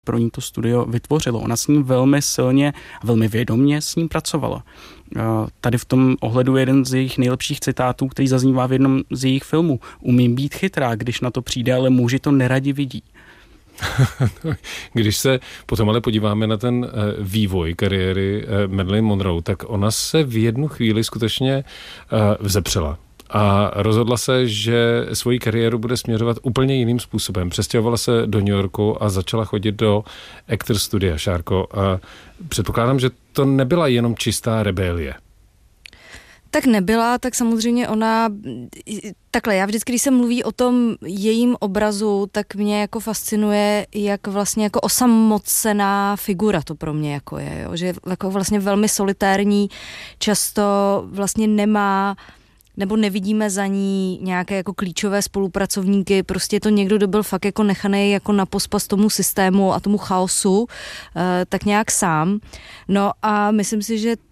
pro ní to studio vytvořilo. Ona s ním velmi silně, velmi vědomně s ním pracovala. Tady v tom ohledu jeden z jejich nejlepších citátů, který zaznívá v jednom z jejich filmů. Umím být chytrá, když na to přijde, ale muži to neradi vidí. Když se potom ale podíváme na ten vývoj kariéry Marilyn Monroe, tak ona se v jednu chvíli skutečně vzepřela. A rozhodla se, že svoji kariéru bude směřovat úplně jiným způsobem. Přestěhovala se do New Yorku a začala chodit do Actor Studia. Šárko, a předpokládám, že to nebyla jenom čistá rebelie. Tak nebyla, tak samozřejmě ona, takhle, já vždycky, když se mluví o tom jejím obrazu, tak mě jako fascinuje, jak vlastně jako osamocená figura to pro mě jako je, jo? Že jako vlastně velmi solitérní, často vlastně nemá, nebo nevidíme za ní nějaké jako klíčové spolupracovníky, prostě je to někdo, kdo byl fakt jako nechaný jako na pospas tomu systému a tomu chaosu, tak nějak sám. No a myslím si, že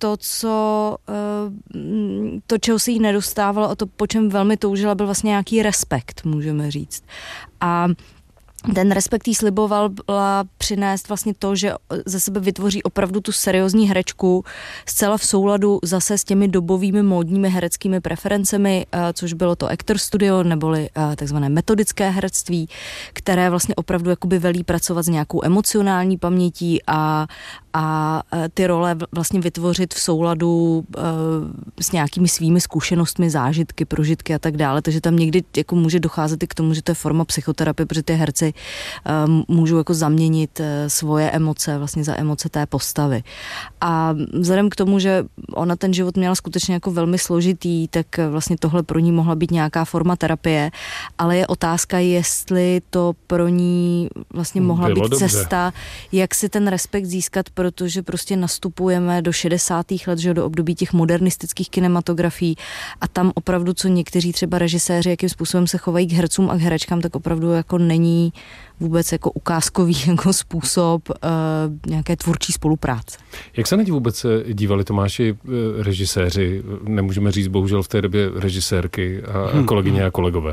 to, čeho se jí nedostávalo a to, po čem velmi toužila, byl vlastně nějaký respekt, můžeme říct. A ten respekt jí slibovala přinést vlastně to, že ze sebe vytvoří opravdu tu seriózní herečku zcela v souladu zase s těmi dobovými módními hereckými preferencemi, což bylo to Actor Studio, neboli takzvané metodické herectví, které vlastně opravdu jakoby velí pracovat s nějakou emocionální pamětí a ty role vlastně vytvořit v souladu s nějakými svými zkušenostmi, zážitky, prožitky a tak dále. Takže tam někdy jako může docházet i k tomu, že to je forma psychoterapie, protože ty herci můžou jako zaměnit svoje emoce vlastně za emoce té postavy. A vzhledem k tomu, že ona ten život měla skutečně jako velmi složitý, tak vlastně tohle pro ní mohla být nějaká forma terapie, ale je otázka, jestli to pro ní vlastně mohla být cesta, jak si ten respekt získat, protože prostě nastupujeme do 60. let, že do období těch modernistických kinematografií a tam opravdu, co někteří třeba režiséři, jakým způsobem se chovají k hercům a k herečkám, tak opravdu jako není vůbec jako ukázkový jako způsob nějaké tvůrčí spolupráce. Jak se na ně vůbec dívali, Tomáši, režiséři, nemůžeme říct bohužel v té době režisérky a kolegyně a kolegové?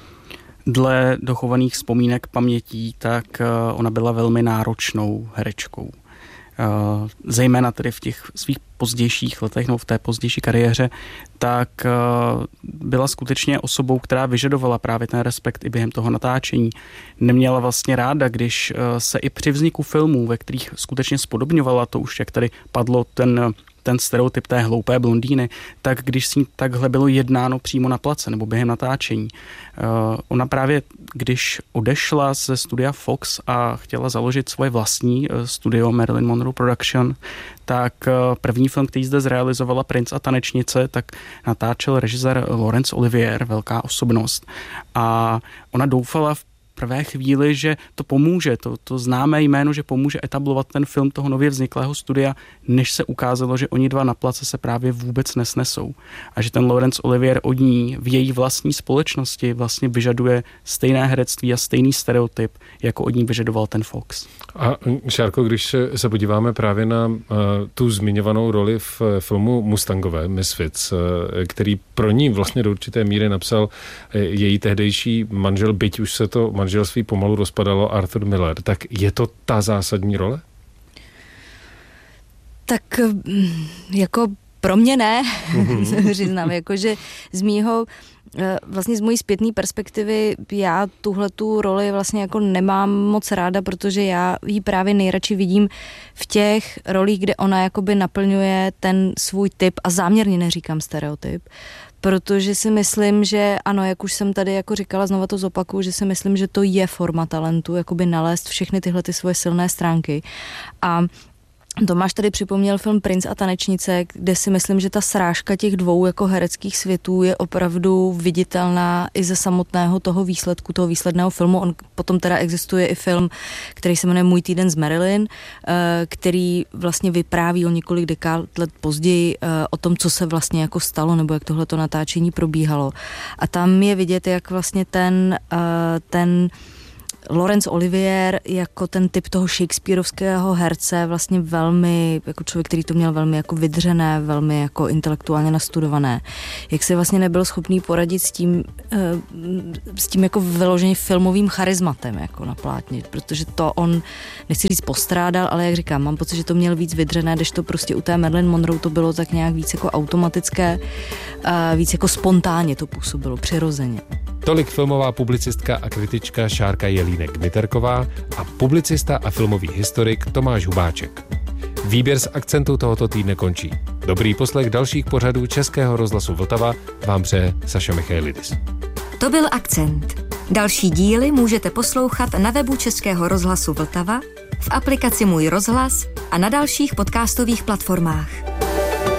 Dle dochovaných vzpomínek pamětí, tak ona byla velmi náročnou herečkou. Zejména tedy v těch svých pozdějších letech nebo v té pozdější kariéře, tak byla skutečně osobou, která vyžadovala právě ten respekt i během toho natáčení. Neměla vlastně ráda, když se i při vzniku filmů, ve kterých skutečně spodobňovala to už, jak tady padlo ten stereotyp té hloupé blondýny, tak když s ní takhle bylo jednáno přímo na place nebo během natáčení. Ona právě, když odešla ze studia Fox a chtěla založit svoje vlastní studio Marilyn Monroe Production, tak první film, který zde zrealizovala, Princ a tanečnice, tak natáčel režisér Laurence Olivier, velká osobnost. A ona doufala v prvé chvíli, že to pomůže, to známé jméno, že pomůže etablovat ten film toho nově vzniklého studia, než se ukázalo, že oni dva na place se právě vůbec nesnesou. A že ten Laurence Olivier od ní v její vlastní společnosti vlastně vyžaduje stejné herectví a stejný stereotyp, jako od ní vyžadoval ten Fox. A Šárko, když se podíváme právě na tu zmiňovanou roli v filmu Mustangové, Misfits, který pro ní vlastně do určité míry napsal její tehdejší manžel, byť už se to manželství pomalu rozpadalo, Arthur Miller, tak je to ta zásadní role? Tak jako pro mě ne, přiznám, jakože z mýho vlastně z mojí zpětné perspektivy já tuhletu roli vlastně jako nemám moc ráda, protože já ji právě nejradši vidím v těch rolích, kde ona jakoby naplňuje ten svůj typ a záměrně neříkám stereotyp, protože si myslím, že ano, jak už jsem tady jako říkala, znova to zopakuju, že si myslím, že to je forma talentu, jakoby nalézt všechny tyhle ty svoje silné stránky. A Tomáš tady připomněl film Princ a tanečnice, kde si myslím, že ta srážka těch dvou jako hereckých světů je opravdu viditelná i ze samotného toho výsledku, toho výsledného filmu. On potom teda existuje i film, který se jmenuje Můj týden s Marilyn, který vlastně vypráví o několik dekád let později o tom, co se vlastně jako stalo, nebo jak tohleto natáčení probíhalo. A tam je vidět, jak vlastně ten Laurence Olivier jako ten typ toho shakespearovského herce, vlastně velmi, jako člověk, který to měl velmi jako vydřené, velmi jako intelektuálně nastudované. Jak se vlastně nebyl schopný poradit s tím jako vyloženě filmovým charizmatem jako na plátně, protože to on, nechci říct postrádal, ale jak říkám, mám pocit, že to měl víc vydřené, když to prostě u té Marilyn Monroe to bylo tak nějak víc jako automatické, víc jako spontánně to působilo, přirozeně. Tolik filmová publicistka a kritička Šárka Jelínek-Miterková a publicista a filmový historik Tomáš Hubáček. Výběr z akcentu tohoto týdne končí. Dobrý poslech dalších pořadů Českého rozhlasu Vltava vám přeje Saša Michailidis. To byl Akcent. Další díly můžete poslouchat na webu Českého rozhlasu Vltava, v aplikaci Můj rozhlas a na dalších podcastových platformách.